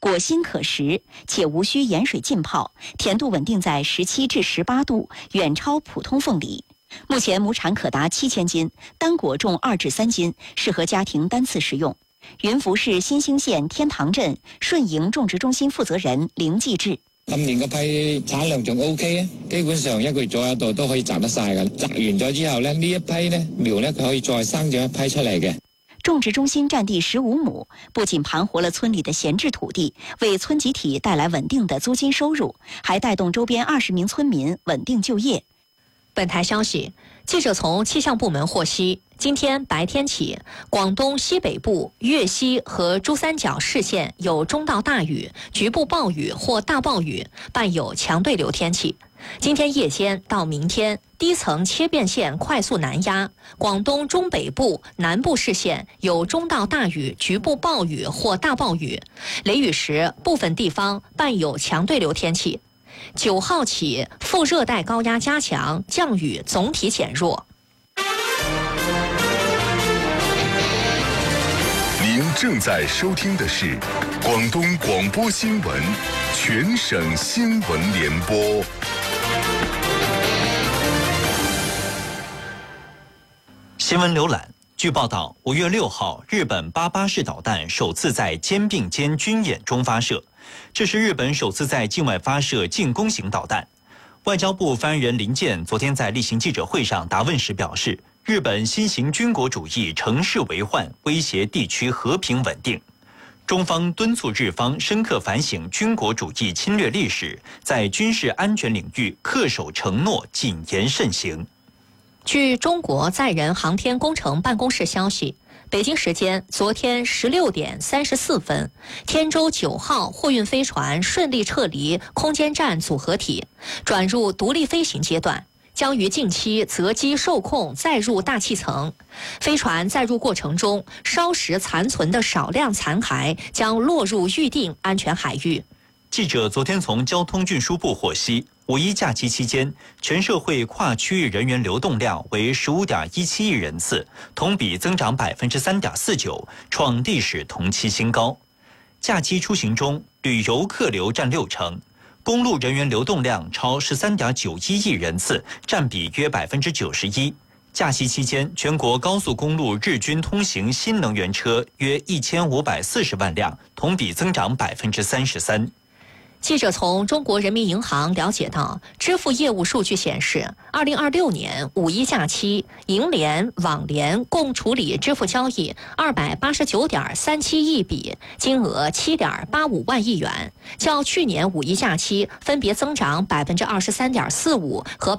果新可食，且无需盐水浸泡，甜度稳定在17至18度，远超普通凤梨。目前亩产可达7000斤，单果重2至3斤，适合家庭单次食用。云浮市新興縣天堂鎮順盈種植中心負責人凌繼志。 今年個批產量仲 OK 啊，基本上1個月左右度都可以摘得晒㗎。摘完咗之後呢，呢一批呢苗呢，佢可以再生長一批出嚟嘅。 種植中心佔地15畝，不僅盤活了村裡的閒置土地，為村集體帶來穩定的租金收入，還帶動周邊20名村民穩定就業。 本台消息，記者從氣象部門獲悉，今天白天起，廣東西北部、粵西和珠三角市縣有中到大雨，局部暴雨或大暴雨，伴有強對流天氣。今天夜間到明天，低層切變線快速南壓，廣東中北部、南部市縣有中到大雨、局部暴雨或大暴雨，雷雨時部分地方伴有強對流天氣。9號起，副熱帶高壓加強，降雨總體減弱。 您正在收聽的是廣東廣播新聞全省新聞聯播。 新聞瀏覽。據報道，5月6號，日本88式導彈首次在肩並肩軍演中發射，這是日本首次在境外發射進攻型導彈。外交部發言人林健昨天在例行記者會上答問時表示，日本新型軍國主義乘勢為患，威脅地區和平穩定。中方敦促日方深刻反省軍國主義侵略歷史，在軍事安全領域恪守承諾，謹言慎行。 據中國載人航天工程辦公室消息，北京時間昨天16點34分，天舟9號貨運飛船順利撤離空間站組合體，轉入獨立飛行階段，將於近期擇機受控載入大氣層。飛船載入過程中，燒蝕殘存的少量殘骸將落入預定安全海域。 記者昨天從交通運輸部獲悉，5·1假期期間，全社會跨區域人員流動量為15.17億人次，同比增長3.49%，創歷史同期新高。假期出行中，旅遊客流佔60%，公路人員流動量超13.91億人次，佔比約91%。假期期間，全國高速公路日均通行新能源車約1540萬輛，同比增長33%。 記者從中國人民銀行了解到，支付業務數據顯示，2026年5·1假期，銀聯、網聯共處理支付交易289.37億筆，金額7.85萬億元，較去年5·1假期分別增長23.45%和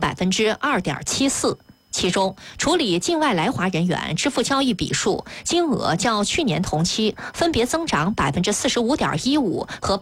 2.74%。其中，處理境外來華人員支付交易筆數金額較去年同期分別增長45.15%和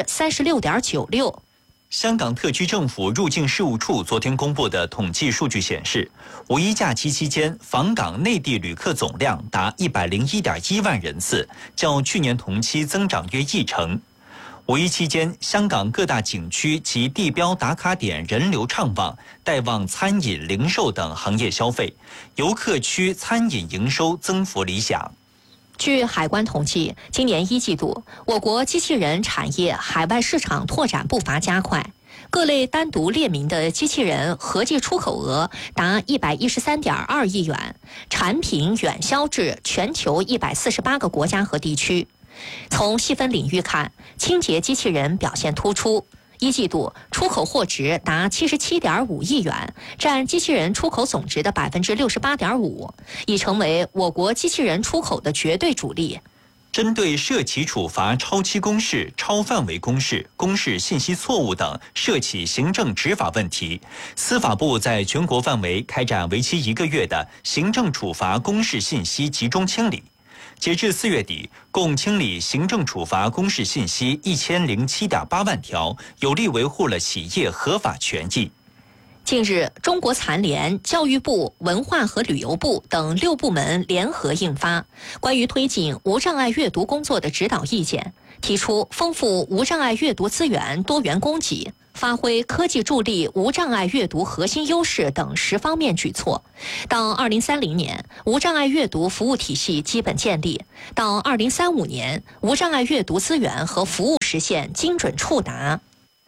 36.96%。 香港特區政府入境事務處昨天公布的統計數據顯示，5·1假期期間訪港內地旅客總量達101.1萬人次，較去年同期增長約1%。5·1期間，香港各大景區及地標打卡點人流暢旺，帶旺餐飲、零售等行業消費，遊客區餐飲營收增幅理想。 據海關統計，今年1季度，我國機器人產業海外市場拓展步伐加快，各類單獨列明的機器人合計出口額達113.2億元，產品遠銷至全球148個國家和地區。從細分領域看，清潔機器人表現突出，1季度出口貨值達77.5億元，佔機器人出口總值的68.5%，已成為我國機器人出口的絕對主力。 針對涉企處罰超期公示、超範圍公示、公示信息錯誤等涉企行政執法問題，司法部在全國範圍開展為期1個月的行政處罰公示信息集中清理。截至4月底，共清理行政處罰公示信息1007.8萬條，有力維護了企業合法權益。 近日，中國殘聯、教育部、文化和旅遊部等6部門聯合印發關於推進無障礙閱讀工作的指導意見，提出豐富無障礙閱讀資源多元供給，發揮科技助力無障礙閱讀核心優勢等10方面舉措。到2030年，無障礙閱讀服務體系基本建立；到2035年，無障礙閱讀資源和服務實現精準觸達。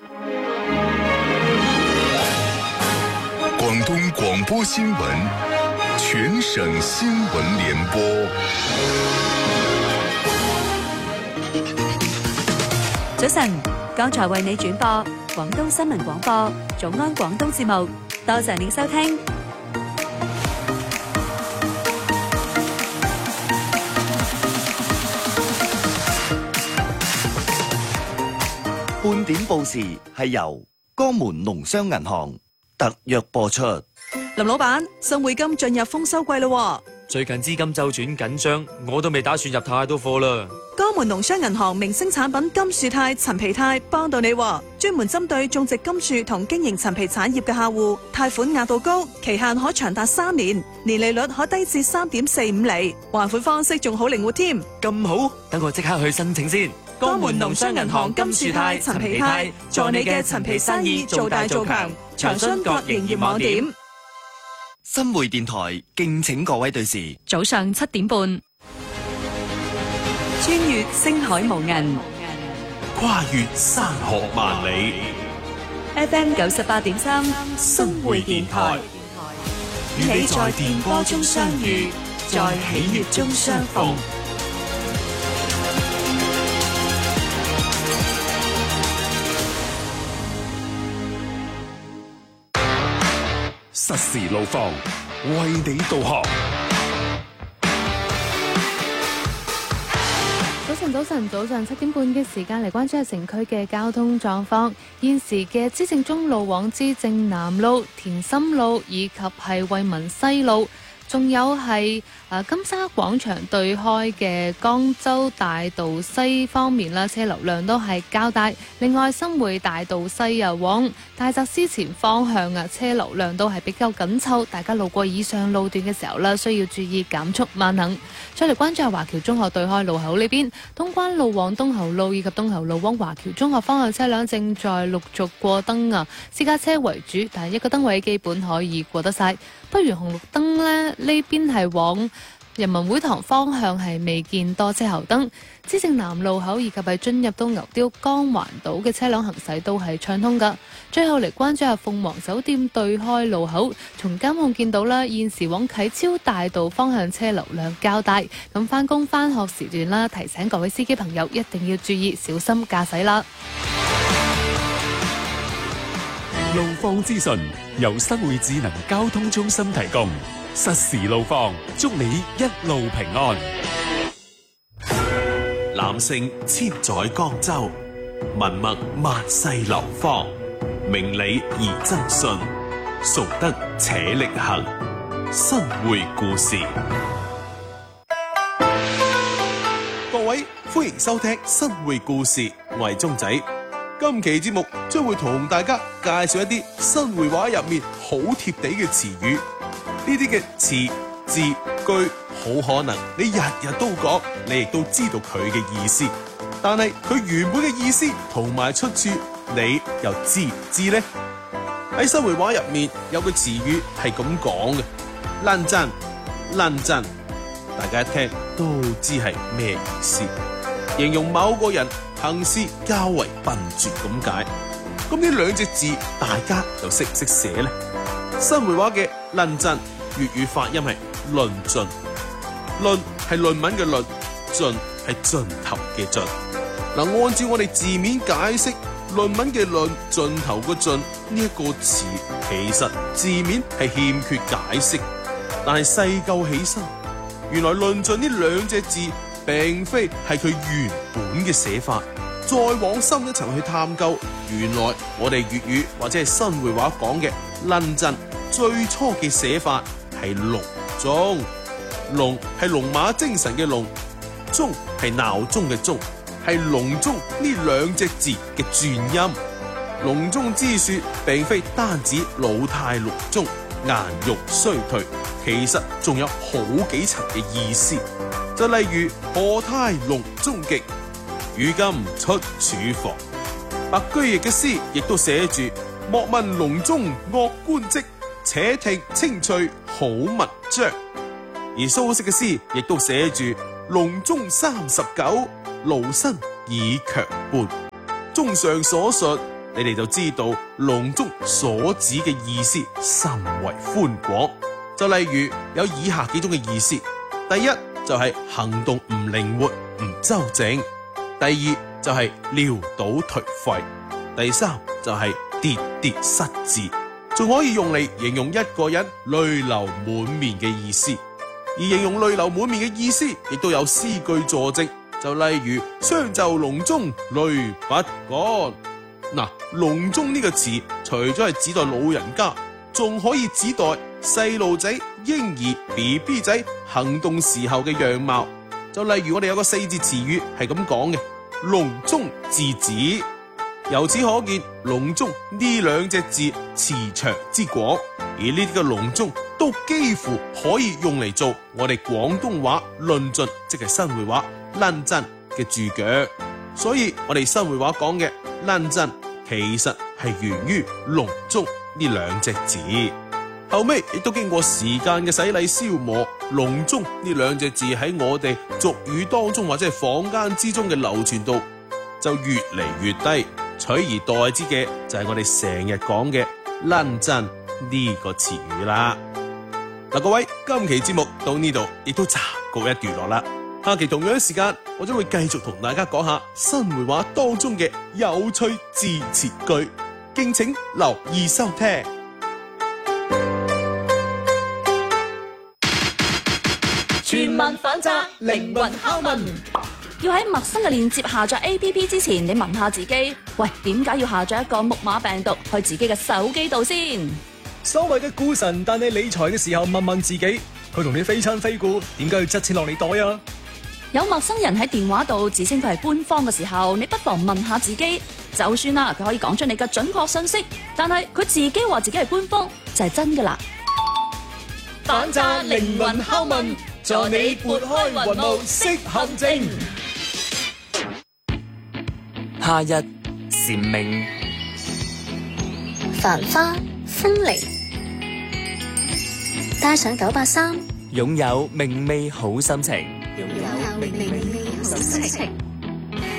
廣東廣播新聞，全省新聞聯播。 早晨，剛才為你轉播廣東新聞廣播早安廣東節目，多謝你收聽。 半點報時係由江門農商銀行特約播出。 林老闆，新匯金進入豐收季咯， 最近資金周轉緊張，我都未打算入太多貨啦。 江門農商銀行明星產品金樹肽、陳皮肽幫到你，專門針對種植金樹同經營陳皮產業嘅客戶，貸款額度高，期限可長達3年，年利率可低至3.45厘，還款方式仲好靈活添。 咁好，等我即刻去申請先。 江門農商銀行金樹肽、陳皮肽，助你嘅陳皮生意做大做強。長春各營業網點。 新匯電台敬請各位對視。 早上7點半，穿越星海無垠， 跨越山河萬里。 FM 98.3， 新匯電台，與你在電波中相遇，在喜悅中相逢。實時路況，為你導航。 早上7點半嘅時間嚟關注下城區嘅交通狀況。現時嘅資政中路往資政南路、田心路以及係惠民西路，仲有係金沙廣場對開嘅江州大道西方面啦，車流量都係較大。另外新會大道西往大澤司前方向車流量都係比較緊湊，大家路過以上路段嘅時候啦，需要注意減速慢行。再嚟關注下華僑中學對開路口呢邊，東關路往東侯路以及東侯路往華僑中學方向車輛正在陸續過燈私家車為主，但係一個燈位基本可以過得晒。不如紅綠燈呢邊係往人民會堂方向係未見多車後燈，資政南路口以及係進入到牛碉江環島嘅車輛行駛都係暢通噶。最後嚟關注下鳳凰酒店對開路口，從監控見到啦，現時往啟超大道方向車流量較大，咁返工返學時段啦，提醒各位司機朋友一定要注意小心駕駛啦。 路況資訊由新會智能交通中心提供，實時路況，祝你一路平安。男性千載江州，文墨萬世流芳，明理而爭信，崇德且力行。新會故事。 各位歡迎收聽新會故事，我係鐘仔。今期節目將會同大家介紹一啲新會話入面好貼地嘅詞語。呢啲嘅詞字句好可能你日日都講，你亦都知道佢嘅意思，但係佢原本嘅意思同埋出處你又知唔知呢？喺新會話入面有個詞語係咁講嘅，爛陣爛陣，大家一聽都知係咩意思，形容某個人行事較為笨拙咁解。咁呢兩隻字大家又識唔識寫呢？新會話嘅論盡粵語發音係論盡，論係論文嘅論，盡係盡頭嘅盡。嗱，按照我哋字面解釋，論文嘅論，盡頭嘅盡呢一個詞，其實字面係欠缺解釋，但係細究起身，原來論盡呢兩隻字並非係佢原本嘅寫法。再往深一層去探究，原來我哋粵語或者係新會話講嘅論盡最初嘅寫法係龍鐘，龍係龍馬精神嘅龍，鐘係鬧鐘嘅鐘，係龍鐘呢兩隻字嘅轉音。龍鐘之說並非單指老態龍鐘、顏容衰退，其實仲有好幾層嘅意思。就例如何態龍鐘極，如今出廚房。白居易嘅詩亦都寫住莫問龍鐘惡官職，且聽清脆好文章。而蘇軾嘅詩亦都寫住龍鐘39，勞身以強半。 綜上所述，你哋就知道籠中所指嘅意思甚為寬廣。就例如有以下幾種嘅意思：第一就係行動唔靈活、唔周正；第二就係潦倒頹廢；第三就係跌跌失志，仲可以用嚟形容一個人淚流滿面嘅意思。而形容淚流滿面嘅意思，亦都有詩句佐證，就例如雙袖籠中淚不乾。嗱，籠中呢個詞除咗係指代老人家，仲可以指代細路仔、嬰兒、BB 仔行動時候嘅樣貌。就例如我哋有個4字詞語係咁講嘅，籠中稚子。由此可見，籠中呢兩隻字詞長之廣，而呢啲嘅籠中都幾乎可以用嚟做我哋廣東話論盡，即係新會話論盡嘅注腳。所以我哋新會話講嘅論盡，其實係源於籠中呢兩隻字。後尾亦都經過時間嘅洗禮消磨，籠中呢兩隻字喺我哋俗語當中或者係坊間之中嘅流傳度就越嚟越低，取而代之嘅就係我哋成日講嘅論盡呢個詞語啦。嗱，各位，今期節目到呢度亦都暫告一段落啦。下期同樣時間，我將會繼續同大家講下新會話當中嘅有趣字詞句，敬請留意收聽。 全民反責，靈魂拷問。要喺陌生嘅鏈接下載 APP 之前，你問下自己，喂，點解要下載一個木馬病毒去自己嘅手機度先？ 所謂嘅股神帶你理財嘅時候，問問自己，佢同你非親非故，點解要執錢落你袋啊？ 有陌生人喺電話度自稱佢係官方嘅時候，你不妨問下自己，就算啦，佢可以講出你嘅準確信息，但係佢自己話自己係官方，就係真㗎啦。 反詐靈魂拷問，助你撥開雲霧識陷阱。 夏日蟬鳴， 繁花風鈴，帶上983， 擁有明媚好心情。 擁有明媚好心情。